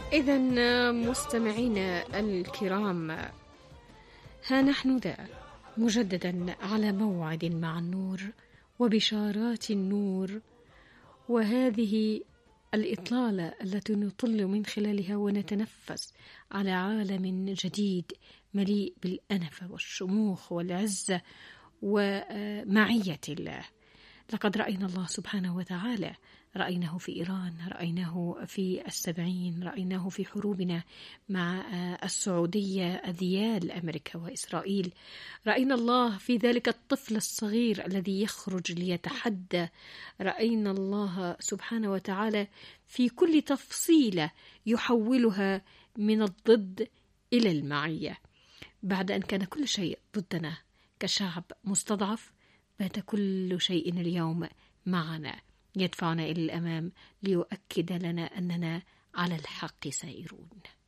إذن مستمعينا الكرام، ها نحن ذا مجددا على موعد مع النور وبشارات النور، وهذه الإطلالة التي نطل من خلالها ونتنفس على عالم جديد مليء بالأنفة والشموخ والعزة ومعية الله. لقد رأينا الله سبحانه وتعالى، رأيناه في إيران، رأيناه في 70، رأيناه في حروبنا مع السعودية، أذيال أمريكا وإسرائيل. رأينا الله في ذلك الطفل الصغير الذي يخرج ليتحدى. رأينا الله سبحانه وتعالى في كل تفصيلة يحولها من الضد إلى المعية. بعد أن كان كل شيء ضدنا كشعب مستضعف، بات كل شيء اليوم معنا يدفعنا إلى الأمام ليؤكد لنا أننا على الحق سائرون.